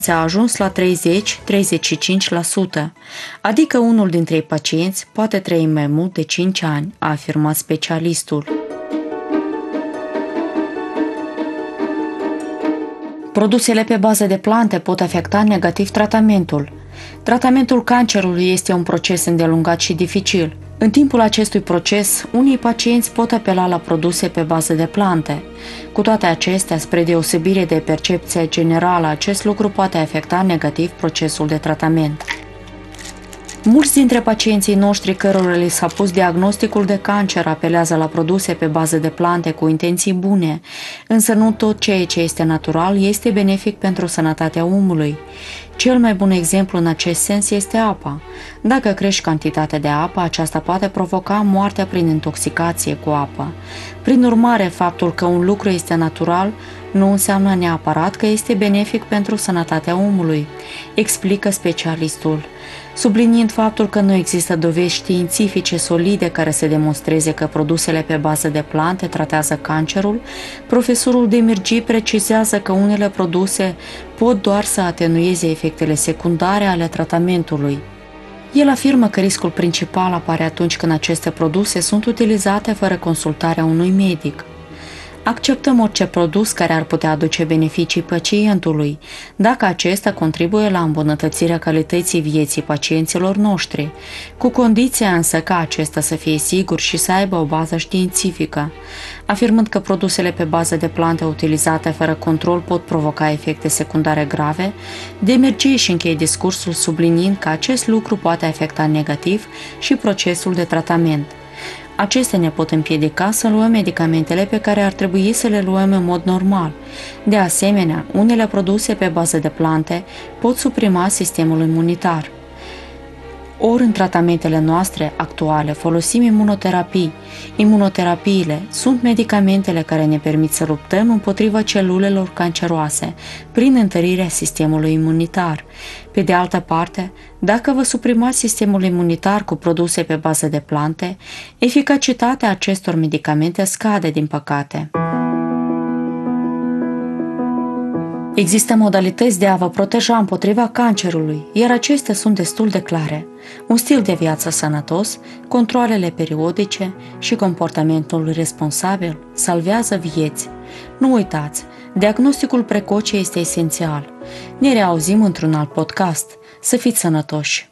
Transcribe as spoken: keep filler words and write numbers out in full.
a ajuns la treizeci - treizeci și cinci la sută, adică unul dintre ei pacienți poate trăi mai mult de cinci ani, a afirmat specialistul. Produsele pe bază de plante pot afecta negativ tratamentul. Tratamentul cancerului este un proces îndelungat și dificil. În timpul acestui proces, unii pacienți pot apela la produse pe bază de plante. Cu toate acestea, spre deosebire de percepția generală, acest lucru poate afecta negativ procesul de tratament. Mulți dintre pacienții noștri cărora li s-a pus diagnosticul de cancer apelează la produse pe bază de plante cu intenții bune, însă nu tot ceea ce este natural este benefic pentru sănătatea omului. Cel mai bun exemplu în acest sens este apa. Dacă crești cantitatea de apă, aceasta poate provoca moartea prin intoxicație cu apă. Prin urmare, faptul că un lucru este natural nu înseamnă neapărat că este benefic pentru sănătatea omului, explică specialistul, subliniind faptul că nu există dovezi științifice solide care să demonstreze că produsele pe bază de plante tratează cancerul. Profesorul Demirci precizează că unele produse pot doar să atenueze efectele secundare ale tratamentului. El afirmă că riscul principal apare atunci când aceste produse sunt utilizate fără consultarea unui medic. Acceptăm orice produs care ar putea aduce beneficii pacientului, dacă acesta contribuie la îmbunătățirea calității vieții pacienților noștri, cu condiția însă ca acesta să fie sigur și să aibă o bază științifică, afirmând că produsele pe bază de plante utilizate fără control pot provoca efecte secundare grave. Demirci își încheie discursul subliniind că acest lucru poate afecta negativ și procesul de tratament. Acestea ne pot împiedica să luăm medicamentele pe care ar trebui să le luăm în mod normal. De asemenea, unele produse pe bază de plante pot suprima sistemul imunitar. Ori în tratamentele noastre actuale folosim imunoterapii. Imunoterapiile sunt medicamentele care ne permit să luptăm împotriva celulelor canceroase prin întărirea sistemului imunitar. Pe de altă parte, dacă vă suprimați sistemul imunitar cu produse pe bază de plante, eficacitatea acestor medicamente scade, din păcate. Există modalități de a vă proteja împotriva cancerului, iar acestea sunt destul de clare. Un stil de viață sănătos, controalele periodice și comportamentul responsabil salvează vieți. Nu uitați, diagnosticul precoce este esențial. Ne reauzim într-un alt podcast. Să fiți sănătoși!